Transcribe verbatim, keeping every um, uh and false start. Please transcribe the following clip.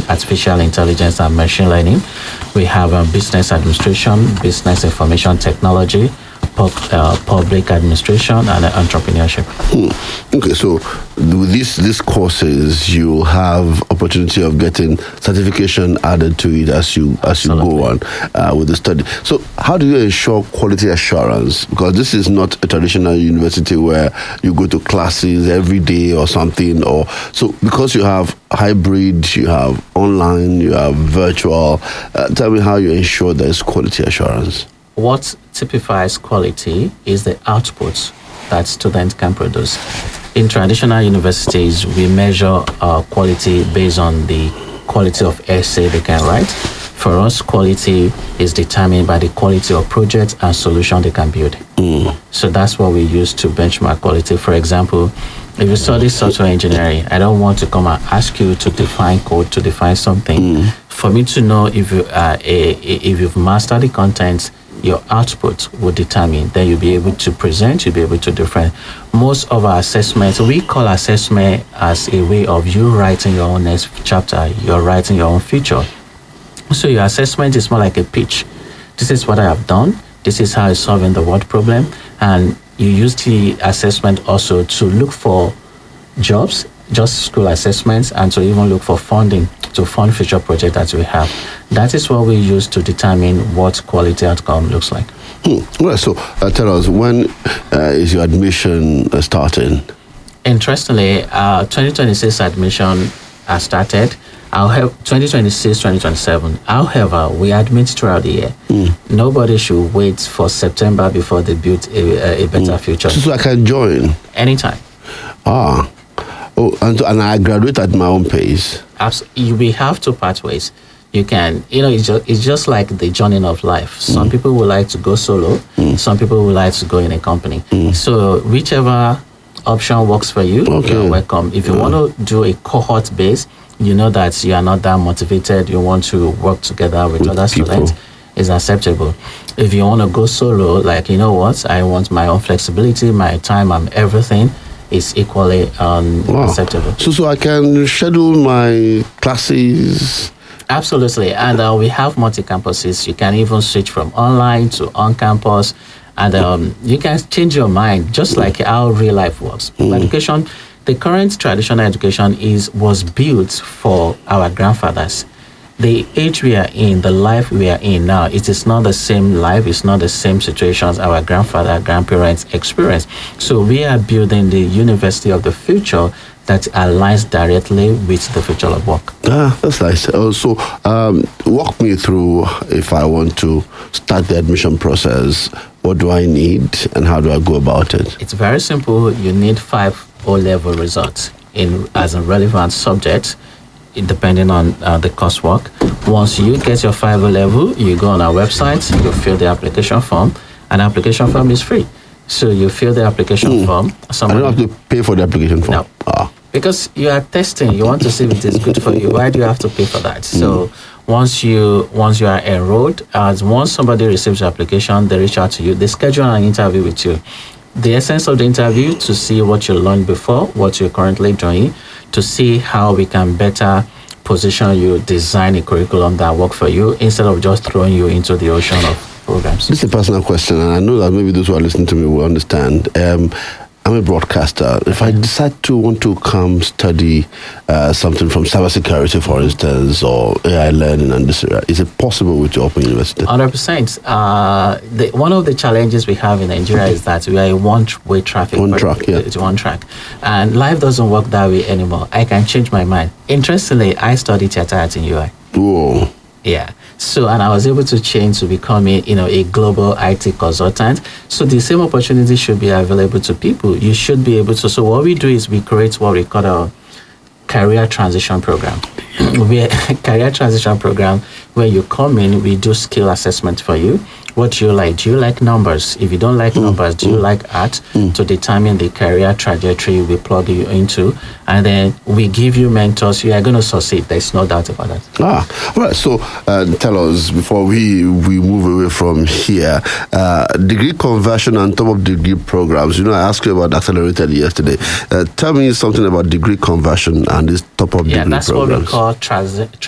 artificial intelligence and machine learning. We have um, business administration, business information technology, pub, uh, public administration, and uh, entrepreneurship. Hmm. Okay, so with these these courses, you have opportunity of getting certification added to it as you as you Absolutely. go on uh, with the study. So how do you ensure quality assurance? Because this is not a traditional university where you go to classes every day or something. Or so because you have hybrid, you have online, you have virtual. Uh, tell me how you ensure there is quality assurance. What typifies quality is the outputs that students can produce. In traditional universities, we measure uh, quality based on the quality of essay they can write. For us, quality is determined by the quality of projects and solution they can build. Mm. So that's what we use to benchmark quality. For example, if you study software engineering, I don't want to come and ask you to define code, to define something. Mm. For me to know if you are a, if you've mastered the content, your output will determine. Then you'll be able to present, you'll be able to different. Most of our assessments, we call assessment as a way of you writing your own next chapter, you're writing your own future. So your assessment is more like a pitch. This is what I have done. This is how I'm solving the word problem. And you use the assessment also to look for jobs, just school assessments, and to even look for funding to fund future projects that we have. That is what we use to determine what quality outcome looks like. Hmm. Well, so uh, tell us, when uh, is your admission uh, starting? Interestingly, uh, twenty twenty-six admission has started. However, twenty twenty-six, twenty twenty-seven. However, we admit throughout the year. Mm. Nobody should wait for September before they build a, a better mm. future. So I can join? Anytime. Ah. Oh, and, and I graduate at my own pace? Absolutely. We have two pathways. You can, you know, it's just, it's just like the journey of life. Some mm. people would like to go solo. Mm. Some people would like to go in a company. Mm. So whichever option works for you, okay. You're welcome. If you yeah. want to do a cohort base, you know that you are not that motivated, you want to work together with, with other people. Students, is acceptable. If you want to go solo, like, you know what, I want my own flexibility, my time, and everything is equally um, wow. acceptable. So, so I can schedule my classes? Absolutely. And uh, we have multi-campuses. You can even switch from online to on-campus. And um, you can change your mind, just like how real life works. Mm. Education, the current traditional education is was built for our grandfathers. The age we are in, the life we are in now, it is not the same life, it's not the same situations our grandfather, grandparents experienced. So we are building the university of the future that aligns directly with the future of work. Ah, that's nice. Uh, so um, walk me through, if I want to start the admission process, what do I need and how do I go about it? It's very simple. You need five O-level results in as a relevant subject, depending on uh, the coursework. Once you get your five O-level, you go on our website, you fill the application form, and the application form is free. So you fill the application mm. form. Somebody, I don't have to pay for the application form? No. Ah. Because you are testing, you want to see if it is good for you. Why do you have to pay for that? Mm. So once you once you are enrolled, as once somebody receives your application, they reach out to you, they schedule an interview with you. The essence of the interview to see what you learned before, what you're currently doing, to see how we can better position you, design a curriculum that works for you instead of just throwing you into the ocean of programs. This is a personal question, and I know that maybe those who are listening to me will understand. Um, I'm a broadcaster. If I decide to want to come study uh, something from cybersecurity, for instance, or A I learning, and this, is it possible with your Open University? one hundred percent. Uh, the, one of the challenges we have in Nigeria is that we are a one-way traffic. One track, yeah. It's one track. And life doesn't work that way anymore. I can change my mind. Interestingly, I studied theater arts in U I. Whoa. Yeah. So, and I was able to change to becoming, you know, a global I T consultant. So the same opportunity should be available to people. You should be able to. So what we do is we create what we call a career transition program. We career transition program where you come in, we do skill assessment for you. What do you like? Do you like numbers? If you don't like mm. numbers, do mm. you like art? Mm. To determine the career trajectory we plug you into. And then we give you mentors. You are going to succeed. There's no doubt about that. Ah, all right. So uh, tell us, before we, we move away from here, uh, degree conversion and top-up degree programs. You know, I asked you about accelerated yesterday. Uh, tell me something about degree conversion and this top-up yeah, degree programs. Yeah, that's what we call transi-